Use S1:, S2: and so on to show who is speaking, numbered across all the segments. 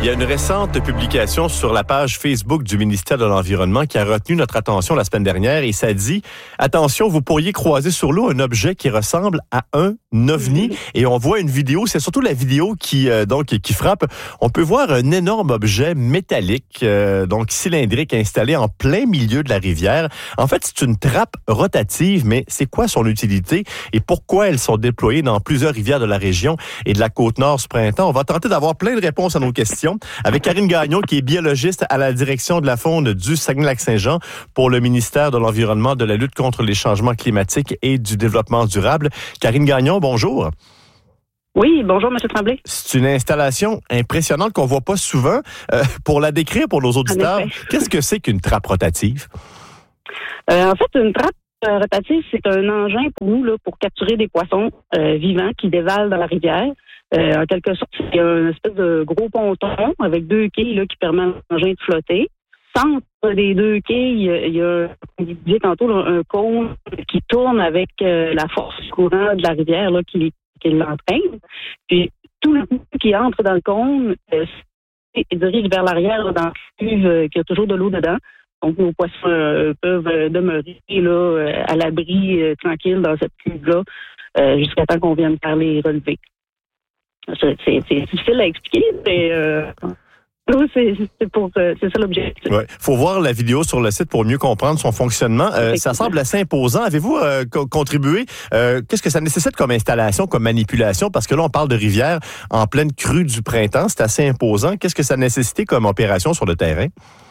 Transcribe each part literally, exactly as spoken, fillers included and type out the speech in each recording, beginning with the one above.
S1: Il y a une récente publication sur la page Facebook du ministère de l'Environnement qui a retenu notre attention la semaine dernière et ça dit « Attention, vous pourriez croiser sur l'eau un objet qui ressemble à un ovni. » Et on voit une vidéo, c'est surtout la vidéo qui euh, donc qui frappe. On peut voir un énorme objet métallique, euh, donc cylindrique, installé en plein milieu de la rivière. En fait, c'est une trappe rotative, mais c'est quoi son utilité et pourquoi elles sont déployées dans plusieurs rivières de la région et de la Côte-Nord ce printemps? On va tenter d'avoir plein de réponses à nos questions avec Karine Gagnon, qui est biologiste à la direction de la faune du Saguenay-Lac-Saint-Jean pour le ministère de l'Environnement, de la lutte contre les changements climatiques et du développement durable. Karine Gagnon, bonjour.
S2: Oui, bonjour, M. Tremblay.
S1: C'est une installation impressionnante qu'on voit pas souvent. Euh, pour la décrire pour nos auditeurs, qu'est-ce que c'est qu'une trappe rotative?
S2: Euh, en fait, une trappe euh, rotative, c'est un engin pour nous là, pour capturer des poissons euh, vivants qui dévalent dans la rivière. Euh, en quelque sorte, c'est une espèce de gros ponton avec deux quilles là, qui permettent à l'engin de flotter. Centre des deux quilles, il y a, comme vous disiez tantôt, là, un cône qui tourne avec euh, la force du courant de la rivière là, qui, qui l'entraîne. Puis tout le coup qui entre dans le cône euh, dirige vers l'arrière là, dans la cuve euh, qui a toujours de l'eau dedans. Donc, nos poissons euh, peuvent euh, demeurer là, euh, à l'abri, euh, tranquille dans cette cuve-là, euh, jusqu'à temps qu'on vienne faire les relevés. C'est, c'est, c'est difficile à expliquer, mais euh, c'est, c'est, pour, euh, c'est ça l'objectif.
S1: Il ouais. faut voir la vidéo sur le site pour mieux comprendre son fonctionnement. Euh, ça semble assez imposant. Avez-vous euh, co- contribué? Euh, qu'est-ce que ça nécessite comme installation, comme manipulation? Parce que là, on parle de rivière en pleine crue du printemps. C'est assez imposant. Qu'est-ce que ça nécessitait comme opération sur le terrain?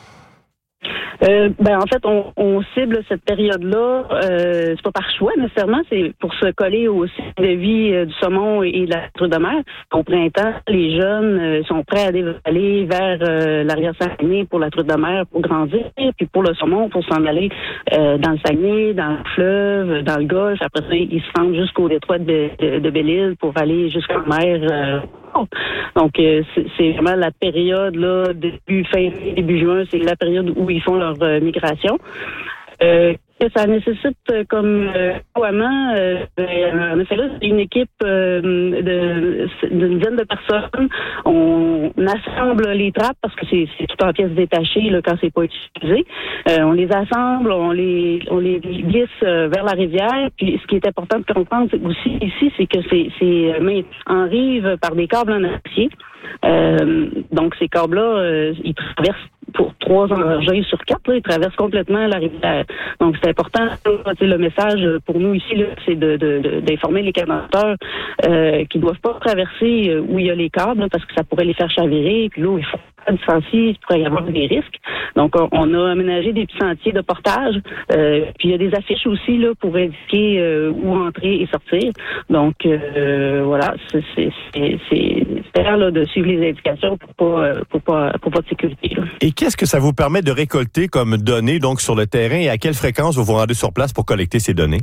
S2: Euh, ben en fait, on, on cible cette période-là. Euh, c'est pas par choix nécessairement, c'est pour se coller au cycle de vie euh, du saumon et de la truite de mer. Au printemps, les jeunes euh, sont prêts à aller vers euh, la rivière Saguenay pour la truite de mer pour grandir, puis pour le saumon pour s'en aller euh, dans le Saguenay, dans le fleuve, dans le Golfe. Après ça, ils se rendent jusqu'au détroit de, de, de Belle-Île pour aller jusqu'en mer. Euh, Donc, euh, c'est, c'est vraiment la période, là, début fin début juin, c'est la période où ils font leur euh, migration. Euh, ça nécessite euh, comme euh, déploiement, euh, en effet là, c'est une équipe euh, de, d'une dizaine de personnes. On assemble les trappes parce que c'est, c'est tout en pièces détachées là, quand c'est pas utilisé. Euh, on les assemble, on les on les glisse euh, vers la rivière. Puis ce qui est important de comprendre aussi ici, c'est que c'est, c'est mais en rive par des câbles en acier. Euh, donc ces câbles-là, euh, ils traversent pour trois engins sur quatre, là, ils traversent complètement la rivière. Donc, c'est important. Le message pour nous ici, là, c'est de, de, de, d'informer les canadeurs euh, qui ne doivent pas traverser où il y a les câbles, là, parce que ça pourrait les faire chavirer. Puis là, il faut pas de sentiers, il pourrait y avoir des risques. Donc, on, on a aménagé des petits sentiers de portage. Euh, puis, il y a des affiches aussi là pour indiquer euh, où entrer et sortir. Donc, euh, voilà, c'est, c'est, c'est, c'est, c'est là, de suivre les indications pour pas, pour pas, pour pas de sécurité. Là.
S1: Et qu'est-ce que ça vous permet de récolter comme données donc sur le terrain et à quelle fréquence vous vous rendez sur place pour collecter ces données?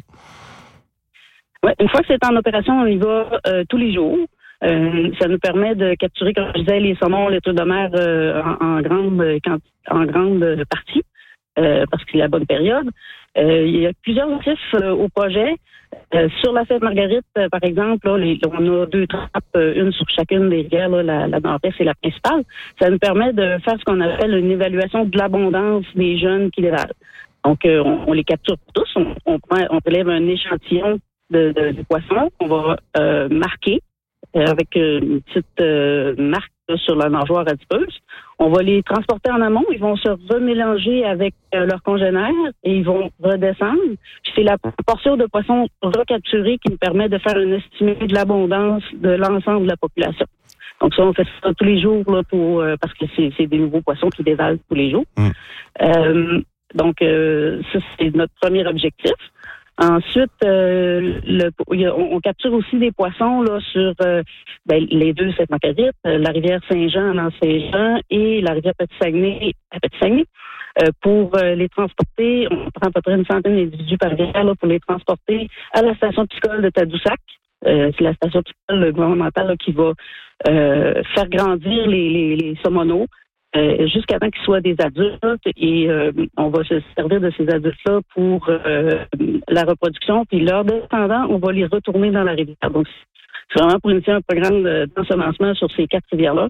S2: Ouais, une fois que c'est en opération, on y va euh, tous les jours. Euh, ça nous permet de capturer, comme je disais, les saumons, les truites de mer euh, en, en grande en grande partie euh, parce que c'est la bonne période. Euh, il y a plusieurs motifs euh, au projet. Euh, sur la Sainte-Marguerite, euh, par exemple, là, les, on a deux trappes, euh, une sur chacune des rivières, là, la, la nord-est et la principale. Ça nous permet de faire ce qu'on appelle une évaluation de l'abondance des jeunes qui dévalent. Donc, euh, on, on les capture tous. On, on, prend, on prélève un échantillon de, de, de poissons qu'on va euh, marquer euh, avec une petite euh, marque là, sur la nageoire adipeuse. On va les transporter en amont. Ils vont se remélanger avec euh, leurs congénères et ils vont redescendre. Puis c'est la proportion de poissons recapturés qui nous permet de faire une estimée de l'abondance de l'ensemble de la population. Donc ça, on fait ça tous les jours là, pour euh, parce que c'est, c'est des nouveaux poissons qui dévalent tous les jours. Mmh. Euh, donc euh, ça, c'est notre premier objectif. Ensuite, euh, le, on, on capture aussi des poissons là sur euh, ben, les deux Sainte-Marguerite, euh, la rivière Saint-Jean en Saint-Jean et la rivière Petit-Saguenay à Petit-Saguenay euh, pour euh, les transporter. On prend à peu près une centaine d'individus par rivière là, pour les transporter à la station piscicole de Tadoussac. Euh, c'est la station piscicole gouvernementale là, qui va euh, faire grandir les, les, les saumonaux. Euh, jusqu'à temps qu'ils soient des adultes et euh, on va se servir de ces adultes-là pour euh, la reproduction. Puis leurs descendants, on va les retourner dans la rivière. Donc, c'est vraiment pour initier un programme d'ensemencement sur ces quatre rivières-là.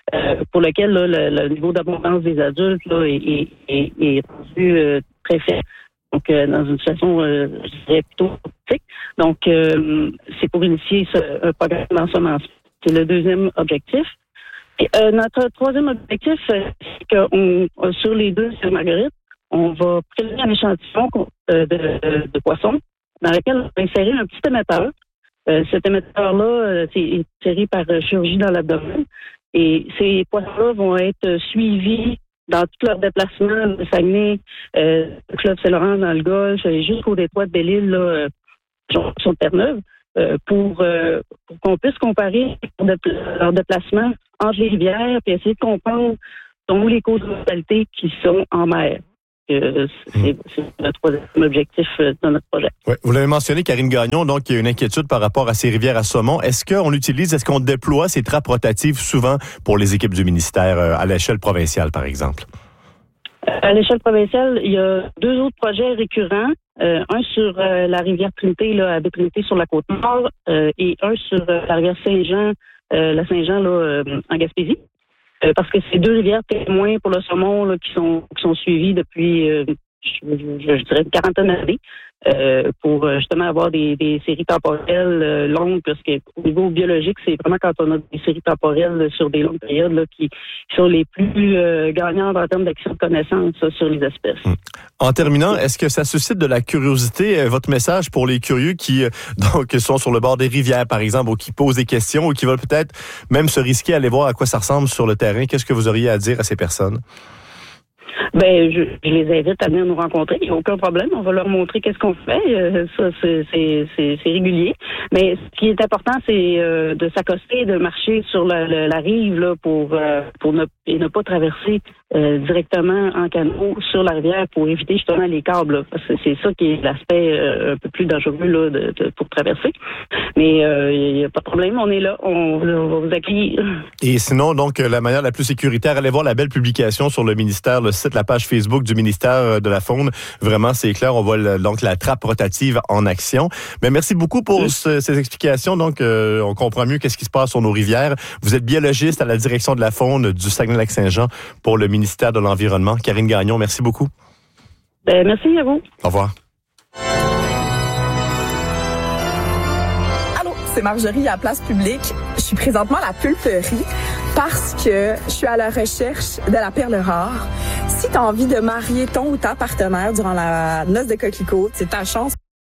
S2: euh, pour lequel là, le, le niveau d'abondance des adultes là, est, est, est, est rendu euh, très faible. Donc, euh, dans une situation, euh, je dirais, plutôt critique. Donc, euh, c'est pour initier ce, un programme d'ensemencement. C'est le deuxième objectif. Et, euh, notre troisième objectif, euh, c'est qu'on, sur les deux sur Marguerite, on va prélever un échantillon euh, de, de, de poissons dans lequel on va insérer un petit émetteur. Euh, cet émetteur-là, euh, c'est inséré par euh, chirurgie dans l'abdomen. Et ces poissons-là vont être suivis dans tous leurs déplacements, le Saguenay, euh, le Club Saint-Laurent dans le Golfe, jusqu'au détroit de Belle-Île, là, euh, sur Terre-Neuve, euh, pour, euh, pour qu'on puisse comparer leurs déplacements entre les rivières, puis essayer de comprendre donc, les causes de mortalité qui sont en mer. Euh, c'est, c'est le troisième objectif de notre projet.
S1: Oui, vous l'avez mentionné, Karine Gagnon, donc il y a une inquiétude par rapport à ces rivières à saumon. Est-ce qu'on utilise, est-ce qu'on déploie ces trappes rotatives souvent pour les équipes du ministère à l'échelle provinciale, par exemple?
S2: À l'échelle provinciale, il y a deux autres projets récurrents. Euh, un sur euh, la rivière Trinité, là, à Baie-Trinité sur la Côte-Nord, euh, et un sur euh, la rivière Saint-Jean, euh, la Saint-Jean là, euh, en Gaspésie. Euh, parce que c'est deux rivières témoins pour le saumon là, qui sont qui sont suivies depuis, euh, je, je, je dirais, une quarantaine d'années euh, pour euh, justement avoir des, des séries temporelles euh, longues, parce qu'au niveau biologique, c'est vraiment quand on a des séries temporelles sur des longues périodes là, qui, qui sont les plus euh, gagnantes en termes d'action de connaissance là, sur les espèces.
S1: Hum. En terminant, est-ce que ça suscite de la curiosité, euh, votre message pour les curieux qui euh, donc sont sur le bord des rivières, par exemple, ou qui posent des questions, ou qui veulent peut-être même se risquer à aller voir à quoi ça ressemble sur le terrain? Qu'est-ce que vous auriez à dire à ces personnes?
S2: Ben, je, je les invite à venir nous rencontrer. Il n'y a aucun problème. On va leur montrer qu'est-ce qu'on fait. Euh, ça, c'est, c'est, c'est, c'est régulier. Mais ce qui est important, c'est euh, de s'accoster, de marcher sur la, la, la rive là, pour, euh, pour ne, et ne pas traverser euh, directement en canot sur la rivière pour éviter justement les câbles. Là, parce que c'est ça qui est l'aspect euh, un peu plus dangereux là, de, de, pour traverser. Mais il euh, n'y a pas de problème. On est là. On, on va vous accueillir.
S1: Et sinon, donc, la manière la plus sécuritaire, allez voir la belle publication sur le ministère, le site, la page Facebook du ministère de la Faune. Vraiment, c'est clair. On voit le, donc la trappe rotative en action. Mais merci beaucoup pour oui. ce, ces explications. Donc, euh, on comprend mieux qu'est-ce qui se passe sur nos rivières. Vous êtes biologiste à la direction de la faune du Saguenay-Lac-Saint-Jean pour le ministère de l'Environnement. Karine Gagnon, merci beaucoup.
S2: Ben, merci à vous.
S1: Au revoir.
S3: Allô, c'est Marjorie à Place Publique. Je suis présentement à la pulperie parce que je suis à la recherche de la perle rare. Si tu as envie de marier ton ou ta partenaire durant la noce de coquelicot, c'est ta chance.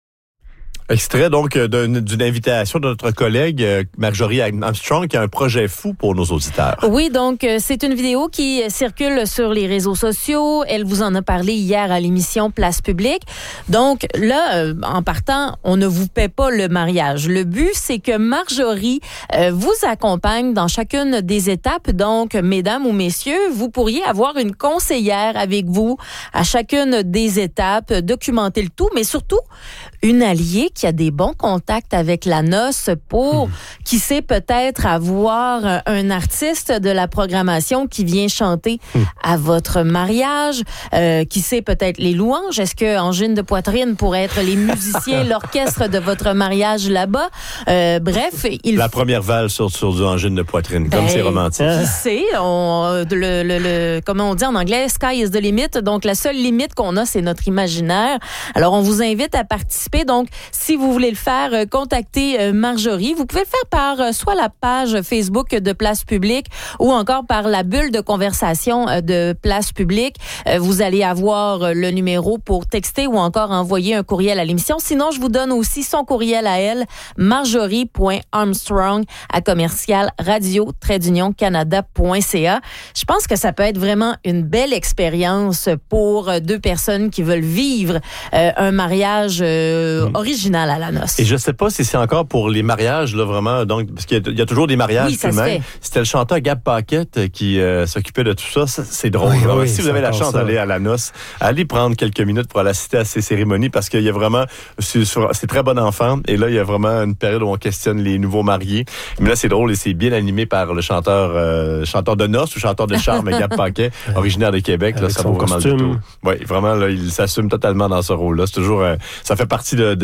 S1: Extrait donc d'une, d'une invitation de notre collègue Marjorie Armstrong qui a un projet fou pour nos auditeurs.
S4: Oui, donc c'est une vidéo qui circule sur les réseaux sociaux. Elle vous en a parlé hier à l'émission Place Publique. Donc là, en partant, on ne vous paie pas le mariage. Le but, c'est que Marjorie euh, vous accompagne dans chacune des étapes. Donc, mesdames ou messieurs, vous pourriez avoir une conseillère avec vous à chacune des étapes, documenter le tout, mais surtout une alliée qui a des bons contacts avec la noce pour, mmh. qui sait peut-être avoir un artiste de la programmation qui vient chanter mmh. à votre mariage, euh, qui sait peut-être les louanges. Est-ce que Angine de Poitrine pourrait être les musiciens, l'orchestre de votre mariage là-bas? Euh, bref, il
S1: la première valse sur, sur du Angine de Poitrine, ben, comme c'est romantique.
S4: Qui sait? On, le, le, le, comment on dit en anglais? Sky is the limit. Donc, la seule limite qu'on a, c'est notre imaginaire. Alors, on vous invite à participer. Donc, si vous voulez le faire, euh, contactez euh, Marjorie. Vous pouvez le faire par euh, soit la page Facebook de Place Publique ou encore par la bulle de conversation euh, de Place Publique. Euh, vous allez avoir euh, le numéro pour texter ou encore envoyer un courriel à l'émission. Sinon, je vous donne aussi son courriel à elle, marjorie point armstrong à commercial radio trait d'union canada point c a. Je pense que ça peut être vraiment une belle expérience pour euh, deux personnes qui veulent vivre euh, un mariage euh, Mmh. original à la noce.
S1: Et je sais pas si c'est encore pour les mariages, là, vraiment, donc, parce qu'il y a, il y a toujours des mariages
S4: oui,
S1: tout de même. C'était le chanteur Gab Paquette qui euh, s'occupait de tout ça. ça c'est drôle. Oui, oui, si vous avez la chance ça. d'aller à la noce, allez prendre quelques minutes pour aller assister à ces cérémonies parce qu'il y a vraiment, c'est, c'est très bon enfant. Et là, il y a vraiment une période où on questionne les nouveaux mariés. Mais là, c'est drôle et c'est bien animé par le chanteur, euh, chanteur de noces ou chanteur de charme, Gab Paquet, originaire de Québec. Là, ça vaut vraiment le tout. Oui, vraiment, là, il s'assume totalement dans ce rôle-là. C'est toujours, euh, ça fait partie de, de, des traditions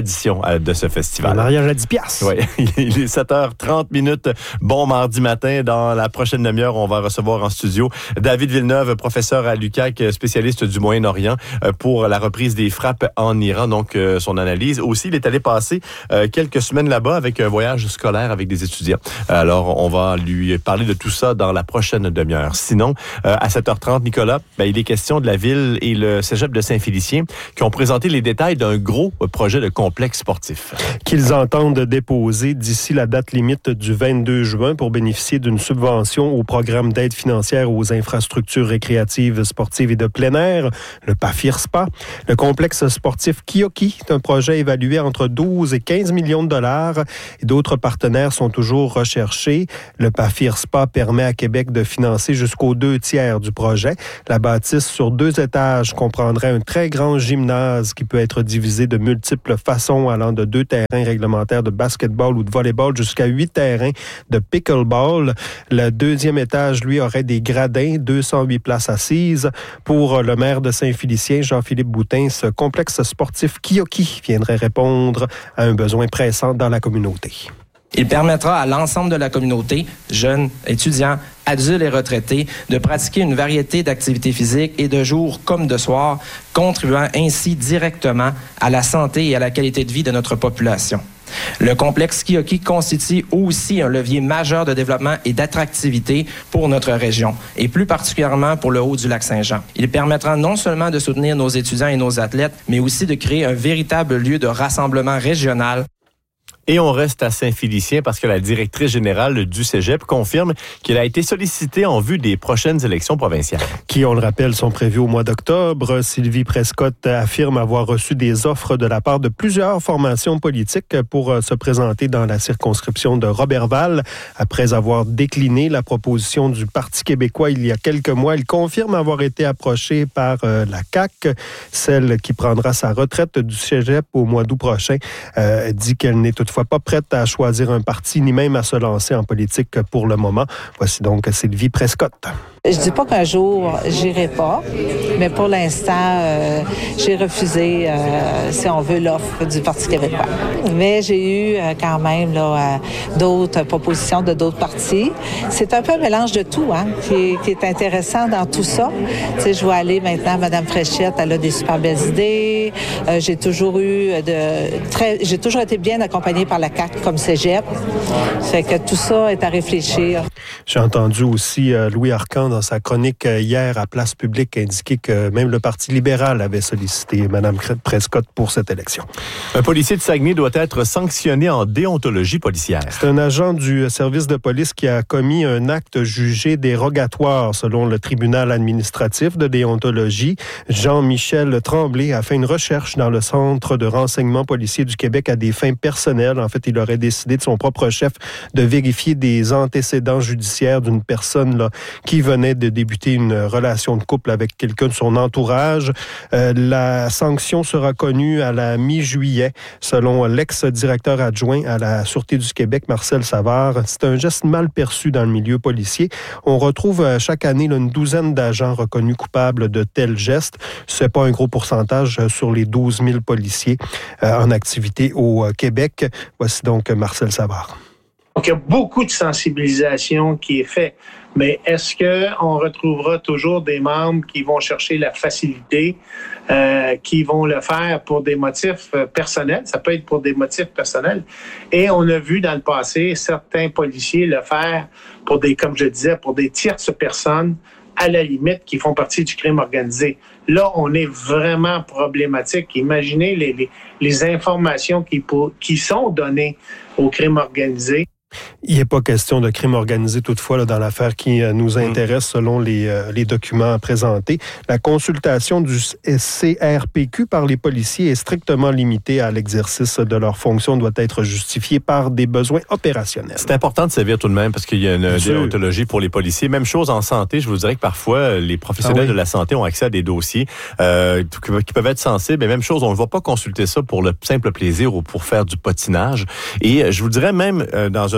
S1: tradition de ce festival.
S5: Un mariage à dix piastres.
S1: Oui, il est sept heures trente minutes. Bon mardi matin. Dans la prochaine demi-heure, on va recevoir en studio David Villeneuve, professeur à l'U Q A C, spécialiste du Moyen-Orient, pour la reprise des frappes en Iran. Donc, son analyse. Aussi, il est allé passer quelques semaines là-bas avec un voyage scolaire avec des étudiants. Alors, on va lui parler de tout ça dans la prochaine demi-heure. Sinon, à sept heures trente, Nicolas, ben, il est question de la ville et le cégep de Saint-Félicien qui ont présenté les détails d'un gros projet de complexe sportif.
S5: Qu'ils entendent déposer d'ici la date limite du vingt-deux juin pour bénéficier d'une subvention au programme d'aide financière aux infrastructures récréatives, sportives et de plein air, le PAFIRSPA. Le complexe sportif Kiyoki est un projet évalué entre douze et quinze millions de dollars et d'autres partenaires sont toujours recherchés. Le PAFIRSPA permet à Québec de financer jusqu'aux deux tiers du projet. La bâtisse sur deux étages comprendrait un très grand gymnase qui peut être divisé de multiples façons allant de deux terrains réglementaires de basketball ou de volleyball jusqu'à huit terrains de pickleball. Le deuxième étage, lui, aurait des gradins, deux cent huit places assises. Pour le maire de Saint-Félicien, Jean-Philippe Boutin, ce complexe sportif Kiyoki viendrait répondre à un besoin pressant dans la communauté.
S6: Il permettra à l'ensemble de la communauté, jeunes, étudiants, adultes et retraités, de pratiquer une variété d'activités physiques et de jour comme de soir, contribuant ainsi directement à la santé et à la qualité de vie de notre population. Le complexe Kiyoki constitue aussi un levier majeur de développement et d'attractivité pour notre région, et plus particulièrement pour le haut du lac Saint-Jean. Il permettra non seulement de soutenir nos étudiants et nos athlètes, mais aussi de créer un véritable lieu de rassemblement régional.
S1: Et on reste à Saint-Félicien parce que la directrice générale du cégep confirme qu'elle a été sollicitée en vue des prochaines élections provinciales.
S5: Qui, on le rappelle, sont prévues au mois d'octobre. Sylvie Prescott affirme avoir reçu des offres de la part de plusieurs formations politiques pour se présenter dans la circonscription de Roberval. Après avoir décliné la proposition du Parti québécois il y a quelques mois, elle confirme avoir été approchée par la C A Q. Celle qui prendra sa retraite du cégep au mois d'août prochain euh, dit qu'elle n'est toutefois pas prête à choisir un parti ni même à se lancer en politique pour le moment. Voici donc Sylvie Prescott.
S7: Je dis pas qu'un jour j'irai pas, mais pour l'instant, euh, j'ai refusé, euh, si on veut, l'offre du Parti québécois. Mais j'ai eu euh, quand même là, euh, d'autres propositions de d'autres partis. C'est un peu un mélange de tout, hein, qui, qui est intéressant dans tout ça. Tu sais, je vois aller maintenant, Mme Fréchette, elle a des super belles idées. Euh, j'ai toujours eu de très, j'ai toujours été bien accompagnée par la C A Q comme cégep. Fait que tout ça est à réfléchir.
S5: J'ai entendu aussi euh, Louis Arcan dans sa chronique hier à Place publique indiquer que même le Parti libéral avait sollicité Mme Prescott pour cette élection.
S1: Un policier de Saguenay doit être sanctionné en déontologie policière.
S5: C'est un agent du service de police qui a commis un acte jugé dérogatoire selon le tribunal administratif de déontologie. Jean-Michel Tremblay a fait une recherche dans le Centre de renseignement policier du Québec à des fins personnelles. En fait, il aurait décidé de son propre chef de vérifier des antécédents judiciaires d'une personne là, qui venait de débuter une relation de couple avec quelqu'un de son entourage. Euh, la sanction sera connue à la mi-juillet, selon l'ex-directeur adjoint à la Sûreté du Québec, Marcel Savard. C'est un geste mal perçu dans le milieu policier. On retrouve chaque année là, une douzaine d'agents reconnus coupables de tels gestes. C'est pas un gros pourcentage sur les douze mille policiers euh, en activité au Québec. Voici donc Marcel Savard.
S8: Donc, il y a beaucoup de sensibilisation qui est faite. Mais est-ce qu'on retrouvera toujours des membres qui vont chercher la facilité, euh, qui vont le faire pour des motifs personnels? Ça peut être pour des motifs personnels. Et on a vu dans le passé certains policiers le faire pour des, comme je disais, pour des tierces personnes, à la limite, qui font partie du crime organisé. Là, on est vraiment problématique. Imaginez les, les, les informations qui, pour, qui sont données au crime organisé.
S5: Il n'est pas question de crime organisé toutefois là, dans l'affaire qui euh, nous intéresse selon les, euh, les documents présentés. La consultation du C R P Q par les policiers est strictement limitée à l'exercice de leur fonction, doit être justifiée par des besoins opérationnels.
S1: C'est important de sévir tout de même parce qu'il y a une déontologie pour les policiers. Même chose en santé, je vous dirais que parfois les professionnels ah oui. de la santé ont accès à des dossiers euh, qui peuvent être sensibles. Et même chose, on ne va pas consulter ça pour le simple plaisir ou pour faire du potinage. Et je vous dirais même euh, dans un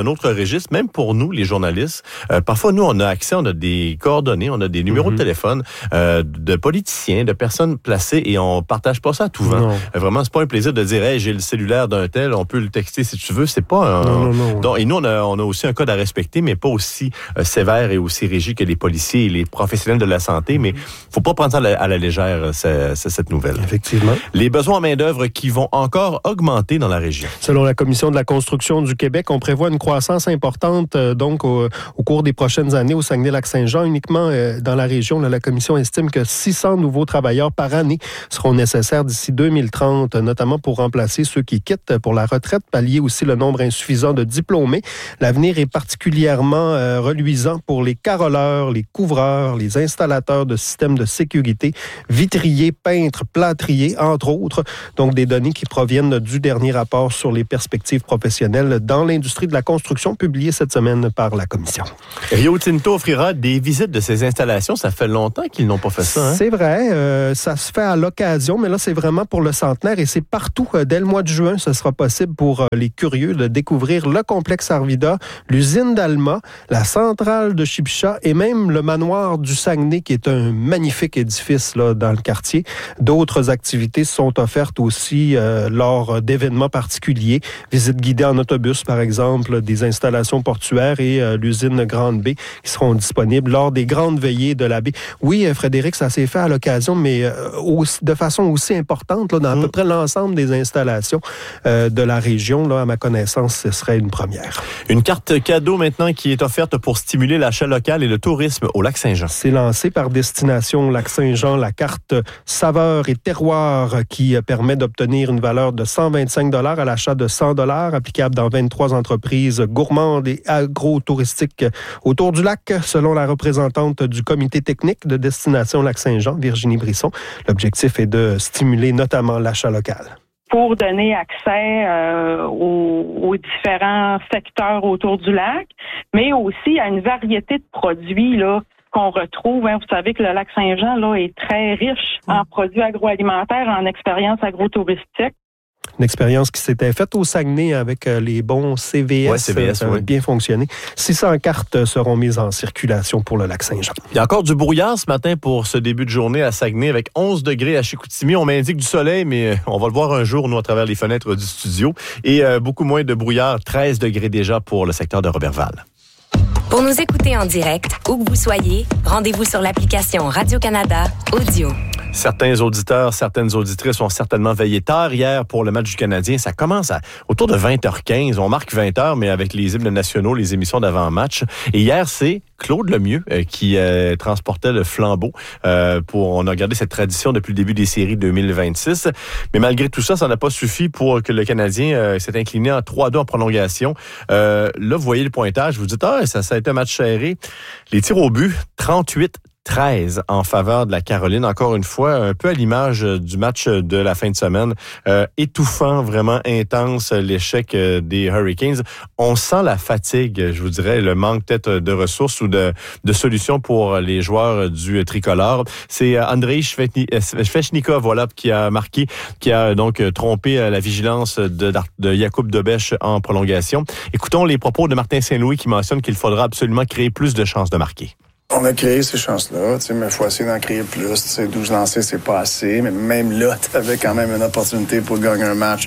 S1: un autre registre, même pour nous, les journalistes. Euh, parfois, nous, on a accès, on a des coordonnées, on a des numéros mm-hmm. de téléphone euh, de politiciens, de personnes placées, et on partage pas ça à tout vent. Euh, vraiment, c'est pas un plaisir de dire, hey, j'ai le cellulaire d'un tel, on peut le texter si tu veux. C'est pas un...
S5: Non, non, non.
S1: Donc, et nous, on a, on a aussi un code à respecter, mais pas aussi euh, sévère et aussi rigide que les policiers et les professionnels de la santé. Mais faut pas prendre ça à la, à la légère, c'est, c'est cette nouvelle.
S5: Effectivement.
S1: Les besoins en main-d'œuvre qui vont encore augmenter dans la région.
S5: Selon la Commission de la construction du Québec, on prévoit une croissance importante euh, donc au, au cours des prochaines années au Saguenay-Lac-Saint-Jean. Uniquement euh, dans la région, là, la Commission estime que six cents nouveaux travailleurs par année seront nécessaires d'ici deux mille trente, notamment pour remplacer ceux qui quittent pour la retraite, pallier aussi le nombre insuffisant de diplômés. L'avenir est particulièrement euh, reluisant pour les caroleurs, les couvreurs, les installateurs de systèmes de sécurité, vitriers, peintres, plâtriers, entre autres. Donc, des données qui proviennent du dernier rapport sur les perspectives professionnelles dans l'industrie de la construction publié cette semaine par la Commission.
S1: Rio Tinto offrira des visites de ces installations. Ça fait longtemps qu'ils n'ont pas fait ça. Hein?
S5: C'est vrai. Euh, ça se fait à l'occasion, mais là, c'est vraiment pour le centenaire et c'est partout. Euh, dès le mois de juin, ce sera possible pour euh, les curieux de découvrir le complexe Arvida, l'usine d'Alma, la centrale de Chipicha et même le manoir du Saguenay, qui est un magnifique édifice là, dans le quartier. D'autres activités sont offertes aussi euh, lors d'événements particuliers. Visite guidée en autobus, par exemple, des installations portuaires et euh, l'usine Grande Baie qui seront disponibles lors des grandes veillées de la baie. Oui, euh, Frédéric, ça s'est fait à l'occasion, mais euh, aussi, de façon aussi importante là, dans à mmh. peu près l'ensemble des installations euh, de la région. Là, à ma connaissance, ce serait une première.
S1: Une carte cadeau maintenant qui est offerte pour stimuler l'achat local et le tourisme au Lac-Saint-Jean.
S5: C'est lancé par Destination Lac-Saint-Jean, la carte saveur et terroir qui permet d'obtenir une valeur de cent vingt-cinq dollars à l'achat de cent dollars, applicable dans vingt-trois entreprises gourmandes et agro-touristiques autour du lac, selon la représentante du comité technique de Destination Lac-Saint-Jean, Virginie Brisson. L'objectif est de stimuler notamment l'achat local.
S9: Pour donner accès euh, aux, aux différents secteurs autour du lac, mais aussi à une variété de produits là qu'on retrouve. Hein. Vous savez que le lac Saint-Jean là est très riche en produits agroalimentaires, en expériences agro-touristiques.
S5: Une expérience qui s'était faite au Saguenay avec les bons C V S,
S1: ouais, C V S
S5: ça a
S1: oui.
S5: bien fonctionné. six cents cartes seront mises en circulation pour le lac Saint-Jean.
S1: Il y a encore du brouillard ce matin pour ce début de journée à Saguenay avec onze degrés à Chicoutimi. On m'indique du soleil, mais on va le voir un jour, nous, à travers les fenêtres du studio. Et euh, beaucoup moins de brouillard, treize degrés déjà pour le secteur de Robertval.
S10: Pour nous écouter en direct, où que vous soyez, rendez-vous sur l'application Radio-Canada Audio.
S1: Certains auditeurs, certaines auditrices ont certainement veillé tard hier pour le match du Canadien. Ça commence à autour de vingt heures quinze. On marque vingt heures, mais avec les hymnes nationaux, les émissions d'avant-match. Et hier, c'est Claude Lemieux euh, qui euh, transportait le flambeau. Euh, pour, on a gardé cette tradition depuis le début des séries deux mille vingt-six. Mais malgré tout ça, ça n'a pas suffi pour que le Canadien euh, s'est incliné en trois deux en prolongation. Euh, là, vous voyez le pointage. Vous dites, ah, ça, ça a été un match serré. Les tirs au but, trente-huit treize en faveur de la Caroline. Encore une fois, un peu à l'image du match de la fin de semaine. Euh, étouffant, vraiment intense, l'échec des Hurricanes. On sent la fatigue, je vous dirais, le manque peut-être de ressources ou de, de solutions pour les joueurs du tricolore. C'est Andrei Svechnikov, voilà, qui a marqué, qui a donc trompé la vigilance de, de Jakub Dobeš en prolongation. Écoutons les propos de Martin Saint-Louis qui mentionne qu'il faudra absolument créer plus de chances de marquer.
S11: On a créé ces chances-là, mais il faut essayer d'en créer plus. douze lancés, c'est pas assez. Mais même là, tu avais quand même une opportunité pour gagner un match.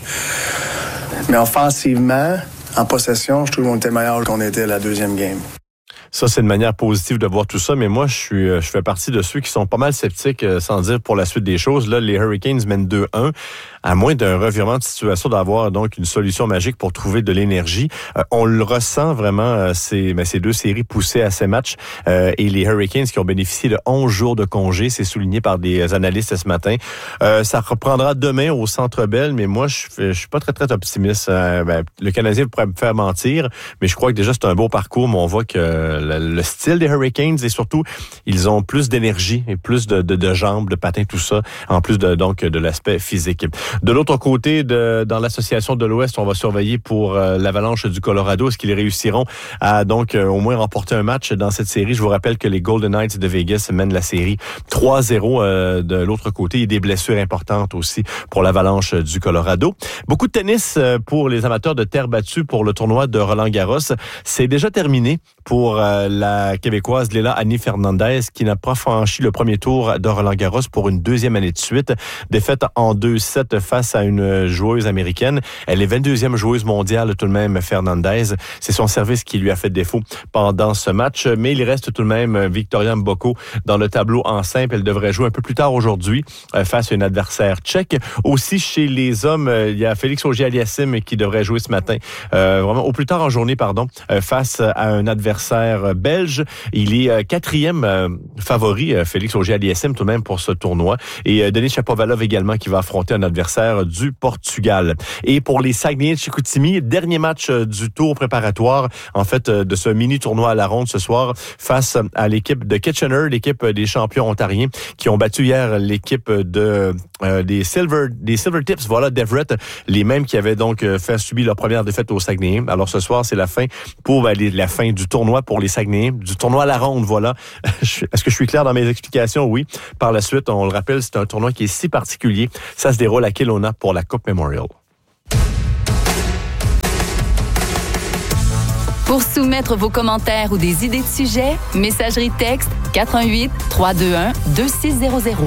S11: Mais offensivement, en possession, je trouve qu'on était meilleur qu'on était à la deuxième game.
S1: Ça, c'est une manière positive de voir tout ça, mais moi, je suis, je fais partie de ceux qui sont pas mal sceptiques, sans dire pour la suite des choses. Là, les Hurricanes mènent deux un, à moins d'un revirement de situation, d'avoir donc une solution magique pour trouver de l'énergie. Euh, on le ressent vraiment, euh, ces, ben, ces deux séries poussées à ces matchs, euh, et les Hurricanes qui ont bénéficié de onze jours de congé, c'est souligné par des analystes ce matin. Euh, ça reprendra demain au Centre Bell, mais moi, je, je suis pas très, très optimiste. Euh, ben, le Canadien pourrait me faire mentir, mais je crois que déjà, c'est un beau parcours, mais on voit que euh, le, le style des Hurricanes et surtout, ils ont plus d'énergie et plus de, de, de jambes, de patins, tout ça, en plus de donc de l'aspect physique. De l'autre côté, de, dans l'association de l'Ouest, on va surveiller pour euh, l'Avalanche du Colorado. Est-ce qu'ils réussiront à donc euh, au moins remporter un match dans cette série? Je vous rappelle que les Golden Knights de Vegas mènent la série trois zéro euh, de l'autre côté et des blessures importantes aussi pour l'Avalanche du Colorado. Beaucoup de tennis euh, pour les amateurs de terre battue pour le tournoi de Roland-Garros. C'est déjà terminé pour euh, la Québécoise Leila Annie Fernandez qui n'a pas franchi le premier tour de Roland-Garros pour une deuxième année de suite. Défaite en deux sept face à une joueuse américaine. Elle est vingt-deuxième joueuse mondiale tout de même, Fernandez. C'est son service qui lui a fait défaut pendant ce match, mais il reste tout de même Victoria Mboko dans le tableau en simple. Elle devrait jouer un peu plus tard aujourd'hui euh, face à une adversaire tchèque. Aussi chez les hommes, euh, il y a Félix Auger-Aliassime qui devrait jouer ce matin, euh, vraiment au plus tard en journée, pardon, euh, face à un adversaire belge. Il est euh, quatrième euh, favori, euh, Félix Auger-Aliassime tout de même pour ce tournoi. Et euh, Denis Shapovalov également qui va affronter un adversaire du Portugal. Et pour les Saguenayens de Chicoutimi, dernier match euh, du tour préparatoire, en fait, euh, de ce mini-tournoi à la ronde ce soir face à l'équipe de Kitchener, l'équipe des champions ontariens qui ont battu hier l'équipe de euh, des Silver des Silver Tips, voilà, d'Everett, les mêmes qui avaient donc euh, fait subir leur première défaite aux Saguenayens. Alors ce soir, c'est la fin pour ben, les, la fin du tournoi pour les Saguenayens, du tournoi à la ronde, voilà. Est-ce que je suis clair dans mes explications? Oui. Par la suite, on le rappelle, c'est un tournoi qui est si particulier. Ça se déroule à Kelowna pour la Coupe Memorial.
S12: Pour soumettre vos commentaires ou des idées de sujets, messagerie texte quatre un huit, trois deux un, deux six zéro zéro.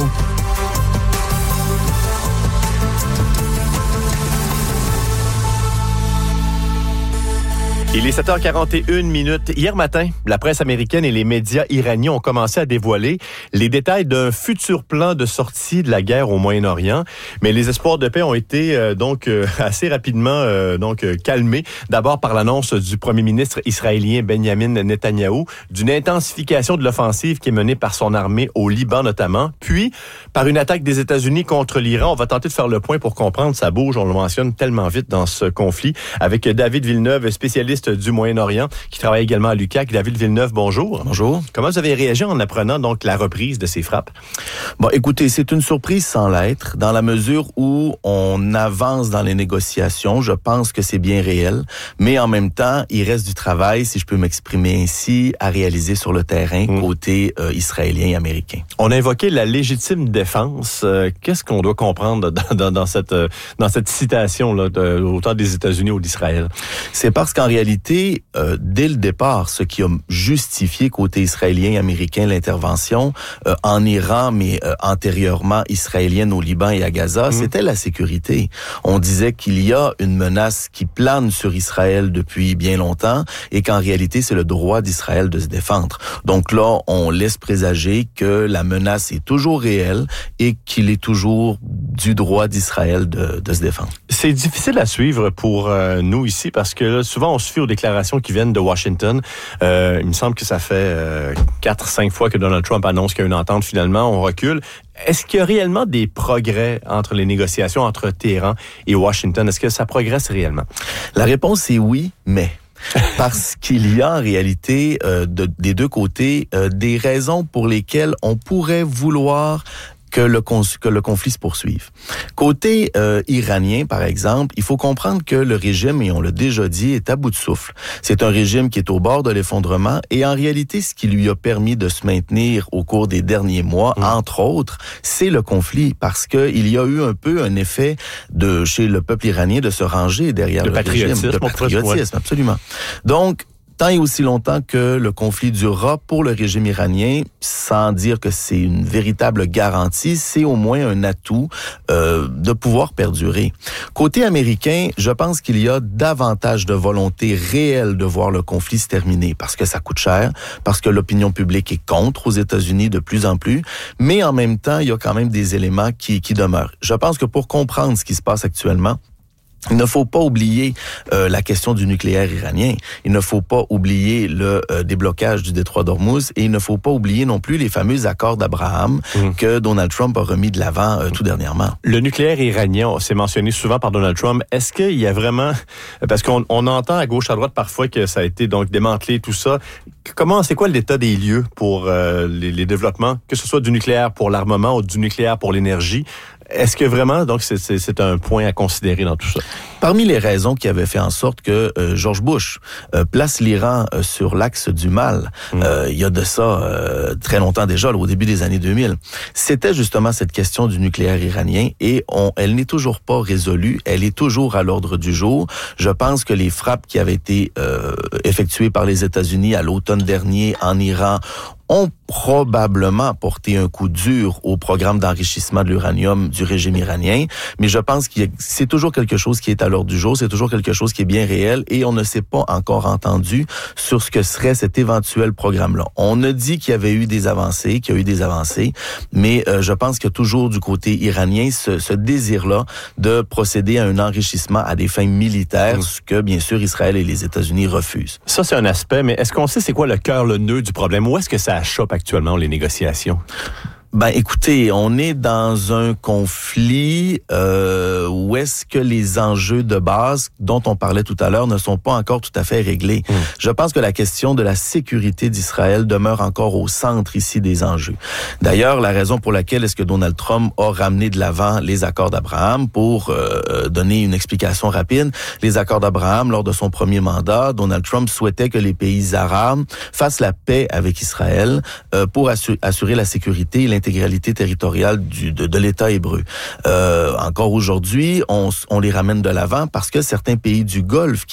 S1: Il est sept heures quarante et une minutes. Hier matin, la presse américaine et les médias iraniens ont commencé à dévoiler les détails d'un futur plan de sortie de la guerre au Moyen-Orient. Mais les espoirs de paix ont été euh, donc euh, assez rapidement euh, donc euh, calmés. D'abord par l'annonce du premier ministre israélien Benjamin Netanyahou d'une intensification de l'offensive qui est menée par son armée au Liban notamment. Puis par une attaque des États-Unis contre l'Iran. On va tenter de faire le point pour comprendre. Ça bouge, on le mentionne tellement vite dans ce conflit. Avec David Villeneuve, spécialiste du Moyen-Orient, qui travaille également à l'U Q A C. David Villeneuve, bonjour.
S13: Bonjour.
S1: Comment vous avez réagi en apprenant donc la reprise de ces frappes?
S13: Bon, écoutez, c'est une surprise sans l'être, dans la mesure où on avance dans les négociations. Je pense que c'est bien réel, mais en même temps, il reste du travail, si je peux m'exprimer ainsi, à réaliser sur le terrain mmh. côté euh, israélien et américain.
S1: On a évoqué la légitime défense. Euh, qu'est-ce qu'on doit comprendre dans, dans, dans cette euh, dans cette citation là, de, autant des États-Unis ou d'Israël?
S13: C'est parce qu'en réalité, Euh, dès le départ, ce qui a justifié côté israélien et américain l'intervention euh, en Iran, mais euh, antérieurement israélienne au Liban et à Gaza, mmh. c'était la sécurité. On disait qu'il y a une menace qui plane sur Israël depuis bien longtemps et qu'en réalité, c'est le droit d'Israël de se défendre. Donc là, on laisse présager que la menace est toujours réelle et qu'il est toujours du droit d'Israël de, de se défendre.
S1: C'est difficile à suivre pour euh, nous ici parce que là, souvent, on se fie aux déclarations qui viennent de Washington. Euh, il me semble que ça fait euh, quatre, cinq fois que Donald Trump annonce qu'il y a une entente. Finalement, on recule. Est-ce qu'il y a réellement des progrès entre les négociations entre Téhéran et Washington? Est-ce que ça progresse réellement?
S13: La réponse est oui, mais... Parce qu'il y a en réalité euh, de, des deux côtés euh, des raisons pour lesquelles on pourrait vouloir que le, que le conflit se poursuive. Côté euh, iranien, par exemple, il faut comprendre que le régime, et on l'a déjà dit, est à bout de souffle. C'est un régime qui est au bord de l'effondrement et en réalité, ce qui lui a permis de se maintenir au cours des derniers mois, mmh. entre autres, c'est le conflit parce que il y a eu un peu un effet de chez le peuple iranien de se ranger derrière
S1: de
S13: le régime. De patriotisme, absolument. Donc, tant et aussi longtemps que le conflit durera pour le régime iranien, sans dire que c'est une véritable garantie, c'est au moins un atout euh, de pouvoir perdurer. Côté américain, je pense qu'il y a davantage de volonté réelle de voir le conflit se terminer, parce que ça coûte cher, parce que l'opinion publique est contre aux États-Unis de plus en plus, mais en même temps, il y a quand même des éléments qui, qui demeurent. Je pense que pour comprendre ce qui se passe actuellement, Il ne faut pas oublier euh, la question du nucléaire iranien. Il ne faut pas oublier le euh, déblocage du détroit d'Ormuz et il ne faut pas oublier non plus les fameux accords d'Abraham mmh. que Donald Trump a remis de l'avant euh, tout dernièrement.
S1: Le nucléaire iranien, c'est mentionné souvent par Donald Trump. Est-ce qu'il y a vraiment, parce qu'on on entend à gauche à droite parfois que ça a été donc démantelé tout ça. Comment, c'est quoi l'état des lieux pour euh, les, les développements, que ce soit du nucléaire pour l'armement ou du nucléaire pour l'énergie? Est-ce que vraiment, donc, c'est, c'est, c'est un point à considérer dans tout ça?
S13: Parmi les raisons qui avaient fait en sorte que euh, George Bush euh, place l'Iran euh, sur l'axe du mal, mmh. euh, il y a de ça euh, très longtemps déjà, là, au début des années deux mille, c'était justement cette question du nucléaire iranien et on, elle n'est toujours pas résolue, elle est toujours à l'ordre du jour. Je pense que les frappes qui avaient été euh, effectuées par les États-Unis à l'automne dernier en Iran ont probablement porté un coup dur au programme d'enrichissement de l'uranium du régime iranien, mais je pense que c'est toujours quelque chose qui est à l'ordre du jour, c'est toujours quelque chose qui est bien réel et on ne s'est pas encore entendu sur ce que serait cet éventuel programme-là. On a dit qu'il y avait eu des avancées, qu'il y a eu des avancées, mais euh, je pense qu'il y a toujours du côté iranien ce, ce désir-là de procéder à un enrichissement à des fins militaires, mmh. ce que bien sûr Israël et les États-Unis refusent.
S1: Ça, c'est un aspect, mais est-ce qu'on sait c'est quoi le cœur, le nœud du problème? Où est-ce que ça achoppe actuellement les négociations?
S13: Ben, écoutez, on est dans un conflit euh, où est-ce que les enjeux de base dont on parlait tout à l'heure ne sont pas encore tout à fait réglés. Mmh. Je pense que la question de la sécurité d'Israël demeure encore au centre ici des enjeux. D'ailleurs, la raison pour laquelle est-ce que Donald Trump a ramené de l'avant les accords d'Abraham, pour euh, donner une explication rapide, les accords d'Abraham, lors de son premier mandat, Donald Trump souhaitait que les pays arabes fassent la paix avec Israël euh, pour assu- assurer la sécurité et l'intégralité territoriale du, de, de l'État hébreu. Euh, encore aujourd'hui, on, on les ramène de l'avant parce que certains pays du Golfe